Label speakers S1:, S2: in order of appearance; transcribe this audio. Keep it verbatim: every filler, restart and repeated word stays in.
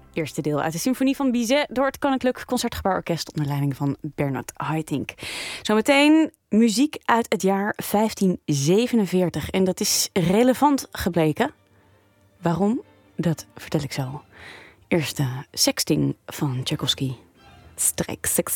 S1: Eerste deel uit de symfonie van Bizet door het Koninklijk Concertgebouworkest onder leiding van Bernard Haitink. Zometeen muziek uit het jaar vijftien zevenenveertig. En dat is relevant gebleken. Waarom? Dat vertel ik zo. Eerst de Sexting van Tchaikovsky. Strijk sexting.